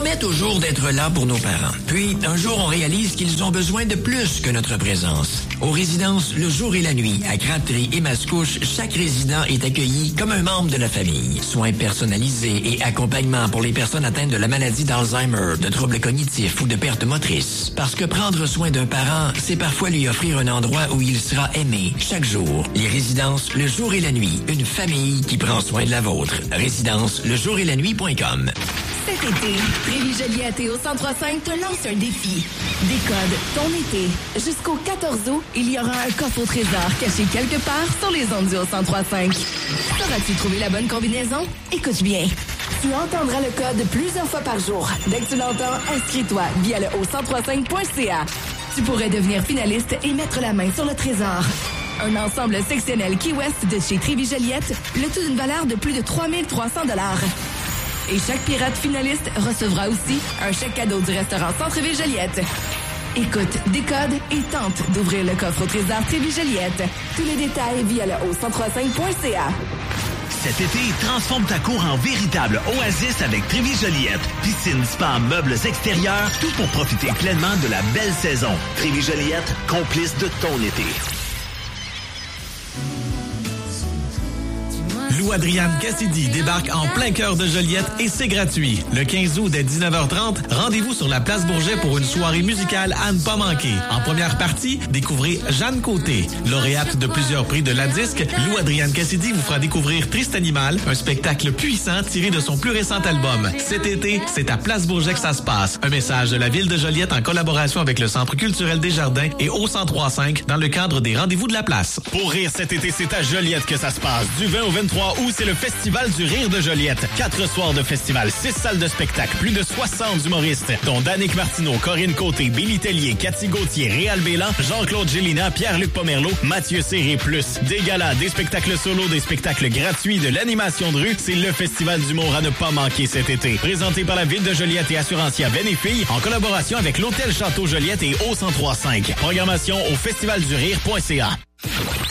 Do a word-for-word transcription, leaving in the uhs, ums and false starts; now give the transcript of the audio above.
promet toujours d'être là pour nos parents. Puis, un jour, on réalise qu'ils ont besoin de plus que notre présence. Aux résidences Le Jour et la Nuit, à Crabtree et Mascouche, chaque résident est accueilli comme un membre de la famille. Soins personnalisés et accompagnement pour les personnes atteintes de la maladie d'Alzheimer, de troubles cognitifs ou de perte motrice. Parce que prendre soin d'un parent, c'est parfois lui offrir un endroit où il sera aimé chaque jour. Les résidences Le Jour et la Nuit, une famille qui prend soin de la vôtre. Résidence le jour et la nuit point com. Cet été, Trévis-Joliette et au cent trois cinq te lancent un défi. Décode ton été. Jusqu'au quatorze août, il y aura un coffre au trésor caché quelque part sur les ondes du au cent trois cinq. Sauras-tu trouver la bonne combinaison? Écoute bien. Tu entendras le code plusieurs fois par jour. Dès que tu l'entends, inscris-toi via le au cent trois cinq point c a. Tu pourrais devenir finaliste et mettre la main sur le trésor. Un ensemble sectionnel Key West de chez Trévis-Joliette, le tout d'une valeur de plus de trois mille trois cents dollars. Et chaque pirate finaliste recevra aussi un chèque cadeau du restaurant Centre-Ville-Joliette. Écoute, décode et tente d'ouvrir le coffre au trésor Trévis-Joliette. Tous les détails via le au cent trois cinq point c a. Cet été, transforme ta cour en véritable oasis avec Trévis-Joliette. Piscine, spa, meubles extérieurs, tout pour profiter pleinement de la belle saison. Trévis-Joliette, complice de ton été. Lou Adriane Cassidy débarque en plein cœur de Joliette et c'est gratuit. Le quinze août dès dix-neuf heures trente, rendez-vous sur la place Bourget pour une soirée musicale à ne pas manquer. En première partie, découvrez Jeanne Côté. Lauréate de plusieurs prix de la disque, Lou Adriane Cassidy vous fera découvrir Triste Animal, un spectacle puissant tiré de son plus récent album. Cet été, c'est à Place Bourget que ça se passe. Un message de la ville de Joliette en collaboration avec le Centre culturel des Jardins et au cent trois cinq dans le cadre des rendez-vous de la place. Pour rire cet été, c'est à Joliette que ça se passe. Du vingt au vingt-trois août, c'est le Festival du rire de Joliette. Quatre soirs de festival, six salles de spectacle, plus de soixante humoristes, dont Danick Martineau, Corinne Côté, Billy Tellier, Cathy Gauthier, Réal Bélan, Jean-Claude Gélina, Pierre-Luc Pomerleau, Mathieu Séré, plus des galas, des spectacles solos, des spectacles gratuits, de l'animation de rue. C'est le Festival d'humour à ne pas manquer cet été. Présenté par la ville de Joliette et Assurantia Benefille, en collaboration avec l'Hôtel Château Joliette et au cent trois cinq. Programmation au festival du rire point c a.